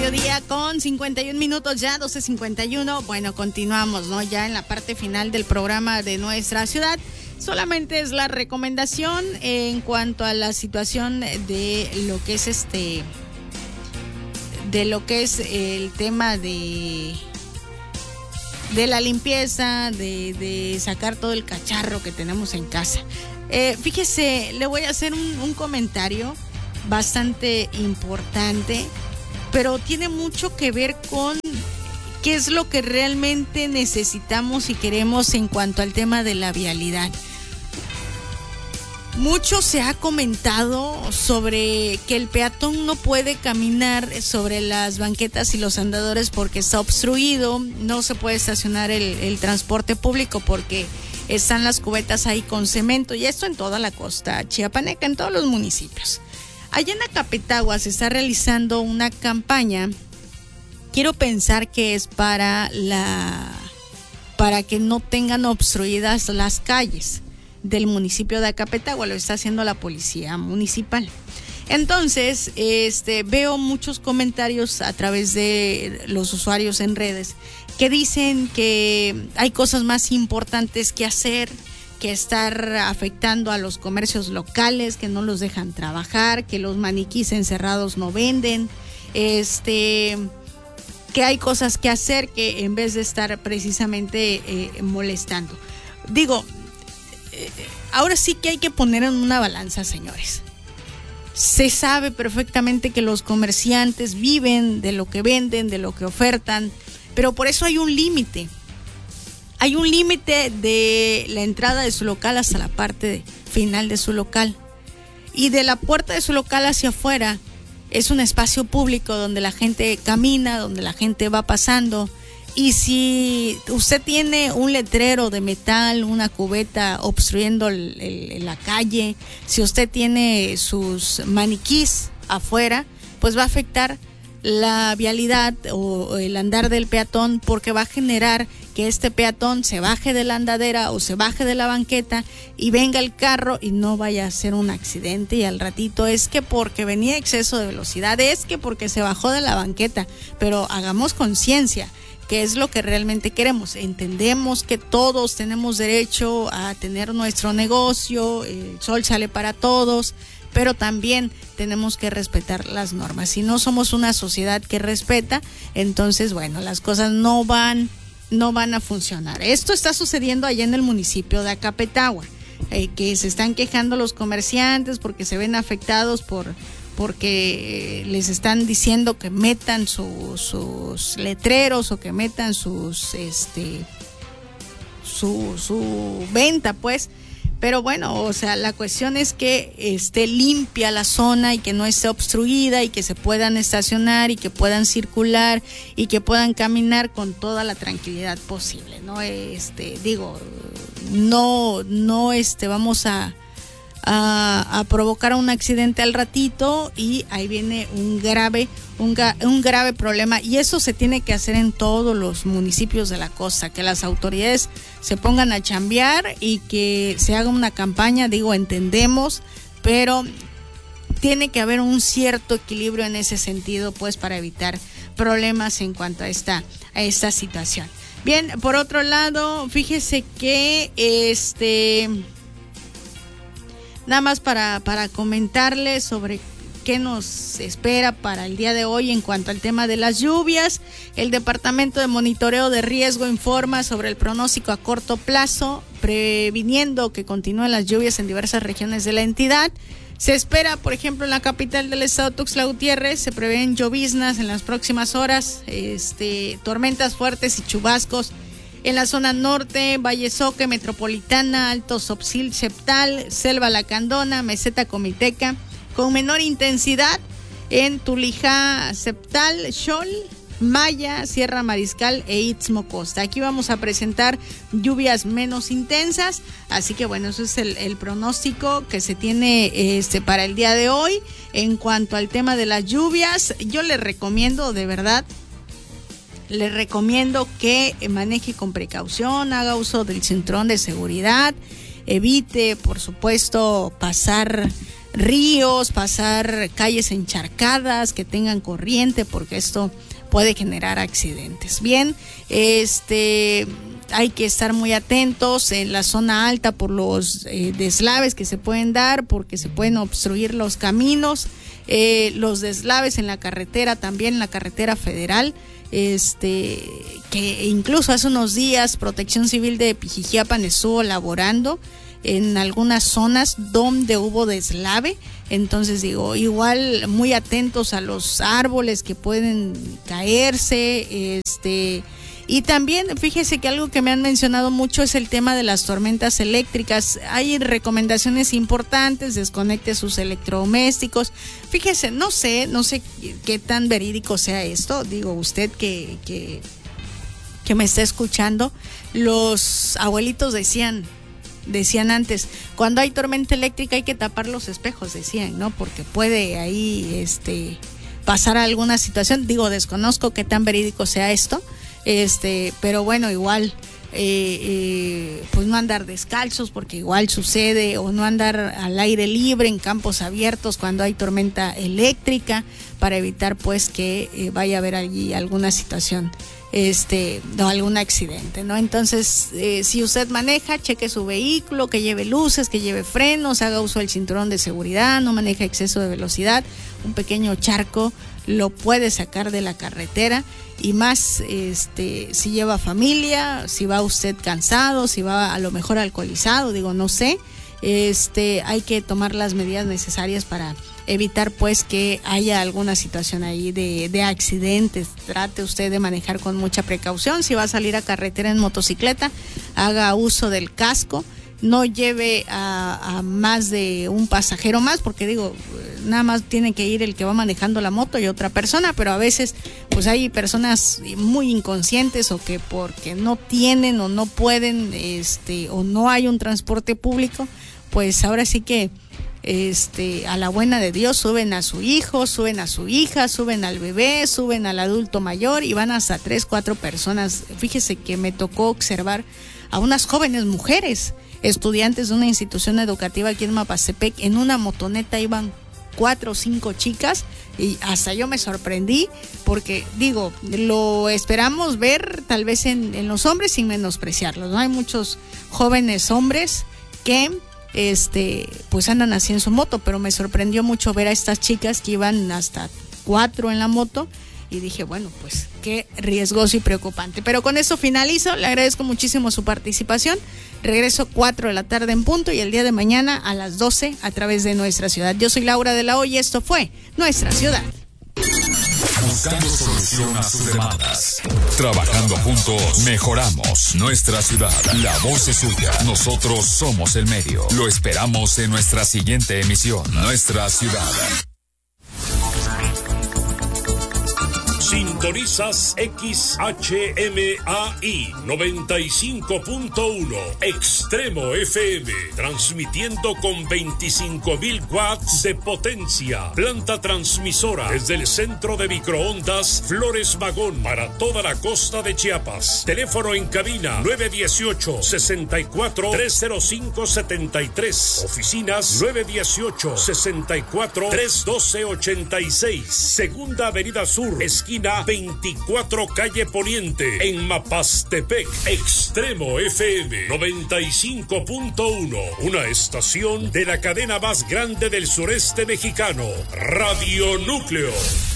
mediodía con 51 minutos ya, 12:51. Bueno, continuamos, ¿no? Ya en la parte final del programa de nuestra ciudad. Solamente es la recomendación en cuanto a la situación de lo que es el tema de la limpieza, de sacar todo el cacharro que tenemos en casa. Fíjese, le voy a hacer un comentario bastante importante, pero tiene mucho que ver con qué es lo que realmente necesitamos y queremos en cuanto al tema de la vialidad. Mucho se ha comentado sobre que el peatón no puede caminar sobre las banquetas y los andadores porque está obstruido, no se puede estacionar el transporte público porque están las cubetas ahí con cemento, y esto en toda la costa chiapaneca, en todos los municipios. Allá en Acapetagua se está realizando una campaña, quiero pensar que es para que no tengan obstruidas las calles del municipio de Acapetagua, lo está haciendo la policía municipal. Entonces, veo muchos comentarios a través de los usuarios en redes que dicen que hay cosas más importantes que hacer, que estar afectando a los comercios locales, que no los dejan trabajar, que los maniquís encerrados no venden, que hay cosas que hacer que en vez de estar precisamente molestando. Digo, ahora sí que hay que poner en una balanza, señores. Se sabe perfectamente que los comerciantes viven de lo que venden, de lo que ofertan, pero por eso hay un límite. Hay un límite de la entrada de su local hasta la parte final de su local. Y de la puerta de su local hacia afuera es un espacio público donde la gente camina, donde la gente va pasando. Y si usted tiene un letrero de metal, una cubeta obstruyendo la calle, si usted tiene sus maniquís afuera, pues va a afectar la vialidad o el andar del peatón, porque va a generar que este peatón se baje de la andadera o se baje de la banqueta y venga el carro y no vaya a ser un accidente, y al ratito es que porque venía a exceso de velocidad, es que porque se bajó de la banqueta. Pero hagamos conciencia, que es lo que realmente queremos. Entendemos que todos tenemos derecho a tener nuestro negocio, el sol sale para todos, pero también tenemos que respetar las normas. Si no somos una sociedad que respeta, entonces, bueno, las cosas no van a funcionar. Esto está sucediendo allá en el municipio de Acapetagua, que se están quejando los comerciantes porque se ven afectados porque les están diciendo que metan sus letreros o que metan su venta, pues. Pero bueno, o sea, la cuestión es que esté limpia la zona y que no esté obstruida y que se puedan estacionar y que puedan circular y que puedan caminar con toda la tranquilidad posible, ¿no? No vamos a provocar un accidente al ratito y ahí viene un grave problema, y eso se tiene que hacer en todos los municipios de la costa, que las autoridades se pongan a chambear y que se haga una campaña. Digo, entendemos, pero tiene que haber un cierto equilibrio en ese sentido, pues, para evitar problemas en cuanto a esta situación. Bien, por otro lado, fíjese que nada más para comentarles sobre qué nos espera para el día de hoy en cuanto al tema de las lluvias. El Departamento de Monitoreo de Riesgo informa sobre el pronóstico a corto plazo, previniendo que continúen las lluvias en diversas regiones de la entidad. Se espera, por ejemplo, en la capital del estado, Tuxtla Gutiérrez, se prevén lloviznas en las próximas horas, tormentas fuertes y chubascos en la zona norte, Valle Soque, Metropolitana, Alto Sopsil, Septal, Selva Lacandona, Meseta Comiteca, con menor intensidad en Tulijá, Septal, Xol, Maya, Sierra Mariscal e Istmo Costa. Aquí vamos a presentar lluvias menos intensas, así que bueno, eso es el pronóstico que se tiene para el día de hoy. En cuanto al tema de las lluvias, yo les recomiendo, de verdad, que maneje con precaución, haga uso del cinturón de seguridad, evite, por supuesto, pasar ríos, pasar calles encharcadas que tengan corriente, porque esto puede generar accidentes. Bien, hay que estar muy atentos en la zona alta por los deslaves que se pueden dar, porque se pueden obstruir los caminos, los deslaves en la carretera, también en la carretera federal, que incluso hace unos días Protección Civil de Pijijiapan estuvo laborando en algunas zonas donde hubo deslave. Entonces digo, igual muy atentos a los árboles que pueden caerse, y también fíjese que algo que me han mencionado mucho es el tema de las tormentas eléctricas. Hay recomendaciones importantes: desconecte sus electrodomésticos. Fíjese, no sé qué tan verídico sea esto. Digo, usted que me está escuchando, los abuelitos decían antes, cuando hay tormenta eléctrica hay que tapar los espejos, decían, ¿no? Porque puede ahí pasar alguna situación. Digo, desconozco qué tan verídico sea esto, pero bueno, igual pues no andar descalzos, porque igual sucede, o no andar al aire libre en campos abiertos cuando hay tormenta eléctrica, para evitar pues que vaya a haber allí alguna situación o algún accidente, ¿no? Entonces, si usted maneja, cheque su vehículo, que lleve luces, que lleve frenos, haga uso del cinturón de seguridad, no maneje exceso de velocidad. Un pequeño charco lo puede sacar de la carretera, y más si lleva familia, si va usted cansado, si va a lo mejor alcoholizado, digo, no sé, hay que tomar las medidas necesarias para evitar pues que haya alguna situación ahí de accidentes. Trate usted de manejar con mucha precaución. Si va a salir a carretera en motocicleta, haga uso del casco, no lleve a más de un pasajero más, porque digo, nada más tiene que ir el que va manejando la moto y otra persona, pero a veces pues hay personas muy inconscientes, o que porque no tienen o no pueden o no hay un transporte público, pues ahora sí que a la buena de Dios suben a su hijo, suben a su hija, suben al bebé, suben al adulto mayor, y van hasta 3, 4 personas. Fíjese que me tocó observar a unas jóvenes mujeres, estudiantes de una institución educativa aquí en Mapastepec. En una motoneta iban 4 o 5 chicas, y hasta yo me sorprendí, porque digo, lo esperamos ver tal vez en los hombres, sin menospreciarlos, ¿no? Hay muchos jóvenes hombres que pues andan así en su moto, pero me sorprendió mucho ver a estas chicas que iban hasta 4 en la moto, y dije, bueno, pues qué riesgoso y preocupante. Pero con eso finalizo, le agradezco muchísimo su participación. Regreso 4 de la tarde en punto, y el día de mañana a las 12 a través de Nuestra Ciudad. Yo soy Laura de la O, y esto fue Nuestra Ciudad. Buscando solución a sus demandas. Trabajando juntos, mejoramos nuestra ciudad. La voz es suya. Nosotros somos el medio. Lo esperamos en nuestra siguiente emisión. Nuestra Ciudad. Sintonizas XHMAI 95.1 Extremo FM, transmitiendo con 25,000 watts de potencia. Planta transmisora desde el centro de microondas Flores Magón para toda la costa de Chiapas. Teléfono en cabina 918-64-305-73. Oficinas 918-64-312-86. Segunda Avenida Sur, esquina 24 calle Poniente, en Mapastepec. Extremo FM 95.1, una estación de la cadena más grande del sureste mexicano, Radio Núcleo.